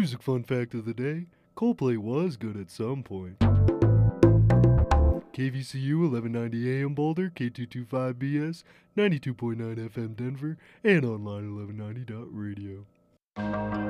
Music fun fact of the day: Coldplay was good at some point. KVCU 1190 AM Boulder, K225BS, 92.9 FM Denver, and online 1190.radio.